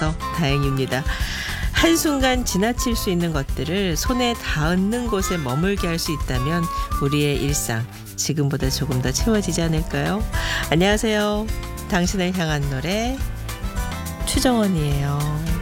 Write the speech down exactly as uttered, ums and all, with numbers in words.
있어서 다행입니다. 한순간 지나칠 수 있는 것들을 손에 닿는 곳에 머물게 할 수 있다면 우리의 일상 지금보다 조금 더 채워지지 않을까요? 안녕하세요. 당신을 향한 노래 추정원이에요.